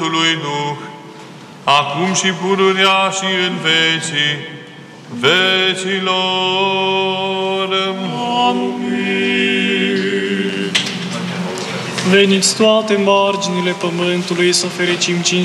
Sfântului Duh, acum și pururea și în vecii vecilor. Amin. Veniți toate marginile pământului să fericim